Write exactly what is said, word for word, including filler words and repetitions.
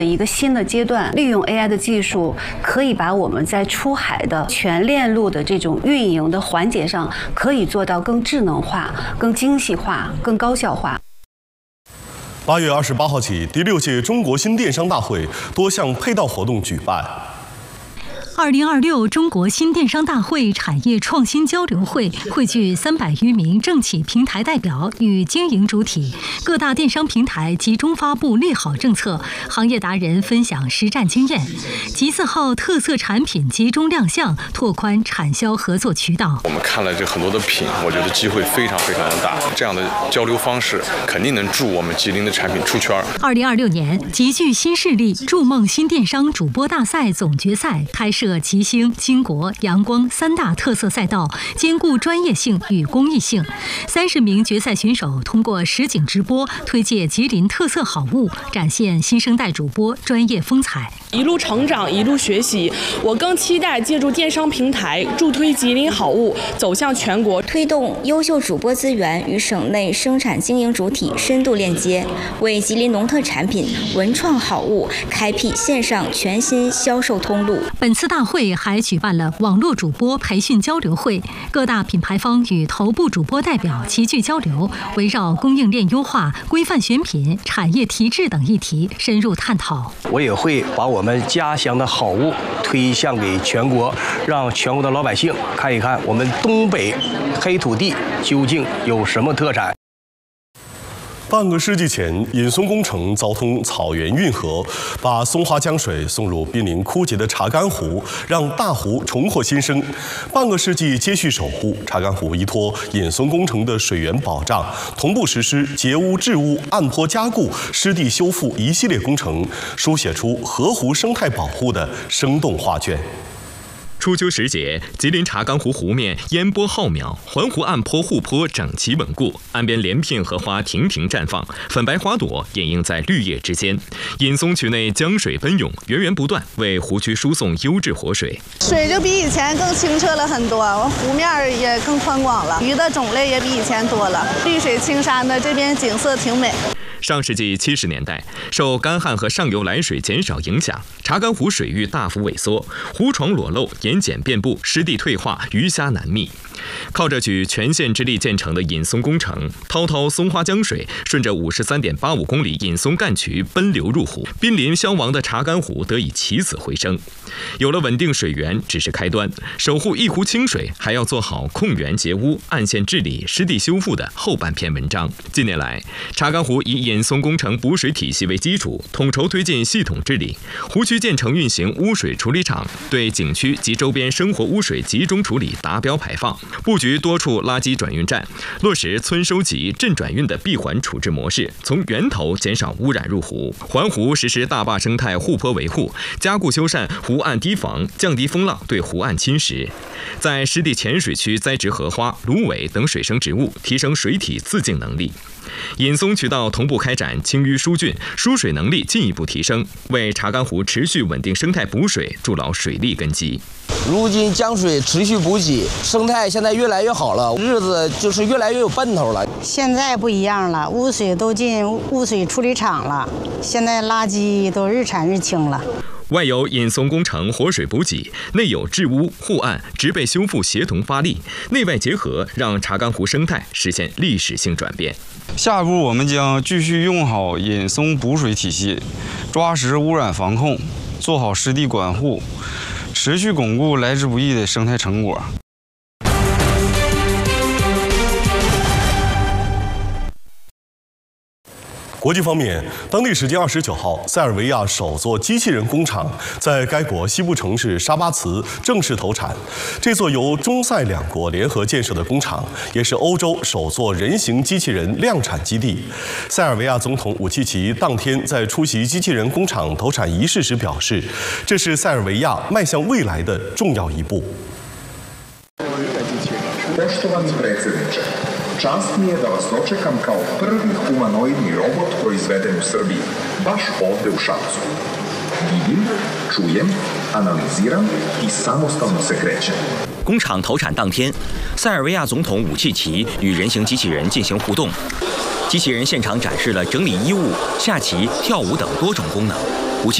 一个新的阶段，利用 A I 的技术，可以把我们在出海的全链路的这种运营的环节上，可以做到更智能化、更精细化、更高效化。 八月二十八号起，第六届中国新电商大会多项配套活动举办。 二零二六中国新电商大会产业创新交流会汇聚三百余名政企平台代表与经营主体，各大电商平台集中发布利好政策，行业达人分享实战经验，集四号特色产品集中亮相，拓宽产销合作渠道。 我们看了这很多的品，我觉得机会非常非常的大，这样的交流方式肯定能助我们吉林的产品出圈。 二零二六年集聚新势力筑梦新电商主播大赛总决赛开设吉星、金国、阳光三大特色赛道，兼顾专业性与公益性。三十名决赛选手通过实景直播推介吉林特色好物，展现新生代主播专业风采。 一路成长，一路学习，我更期待借助电商平台助推吉林好物走向全国， 推动优秀主播资源与省内生产经营主体深度链接，为吉林农特产品、文创好物开辟线上全新销售通路。 本次大会还举办了网络主播培训交流会，各大品牌方与头部主播代表齐聚交流，围绕供应链优化、规范选品、产业提质等议题深入探讨。 我也会把我们家乡的好物推向给全国，让全国的老百姓看一看我们东北黑土地究竟有什么特产。 半个世纪前，引松工程凿通草原运河，把松花江水送入濒临枯竭的查干湖，让大湖重获新生。半个世纪接续守护，查干湖依托引松工程的水源保障，同步实施截污治污、暗坡加固、湿地修复一系列工程，书写出河湖生态保护的生动画卷。 初秋时节，吉林查干湖湖面烟波浩渺，环湖岸坡护坡整齐稳固，岸边连片荷花亭亭绽放，粉白花朵掩映在绿叶之间。引松渠内江水奔涌，源源不断，为湖区输送优质活水。 水就比以前更清澈了很多，湖面也更宽广了，鱼的种类也比以前多了，绿水青山的，这边景色挺美。 上世纪七十年代，受干旱和上游来水减少影响，查干湖水域大幅萎缩，湖床裸露，盐碱遍布，湿地退化，鱼虾难觅。靠着举全县之力建成的引松工程，滔滔松花江水顺着五十三点八五公里引松干渠奔流入湖，濒临消亡的查干湖得以起死回生。有了稳定水源只是开端，守护一湖清水还要做好控源截污、岸线治理、湿地修复的后半篇文章。近年来，查干湖以引松工程补水体系为基础，统筹推进系统治理，湖区建成运行污水处理厂，对景区及周边生活污水集中处理达标排放，布局多处垃圾转运站，落实村收集、镇转运的闭环处置模式，从源头减少污染入湖。环湖实施大坝生态护坡维护，加固修缮湖岸堤防，降低风浪对湖岸侵蚀。在湿地浅水区栽植荷花、芦苇等水生植物，提升水体自净能力。引松渠道同步开展清淤疏浚，输水能力进一步提升，为查干湖持续稳定生态补水筑牢水利根基。 如今江水持续补给，生态现在越来越好了，日子就是越来越有奔头了。 现在不一样了，污水都进污水处理厂了，现在垃圾都日产日清了。 外有引松工程活水补给，内有治污护岸植被修复协同发力，内外结合，让查干湖生态实现历史性转变。 下一步我们将继续用好引松补水体系，抓实污染防控，做好湿地管护，持续巩固来之不易的生态成果。 国际方面，当地时间二十九号，塞尔维亚首座机器人工厂在该国西部城市沙巴茨正式投产。这座由中塞两国联合建设的工厂，也是欧洲首座人形机器人量产基地。塞尔维亚总统武契奇当天在出席机器人工厂投产仪式时表示，这是塞尔维亚迈向未来的重要一步。 Čast mi je da vas dočekam kao prvi humanoidni robot proizveden u Srbiji, baš ovde u Šapcu. Vidim, čujem, analiziram i samostalno se krećem. 工厂投产当天，塞尔维亚总统武契奇与人形机器人进行互动。机器人现场展示了整理衣物、下棋、跳舞等多种功能。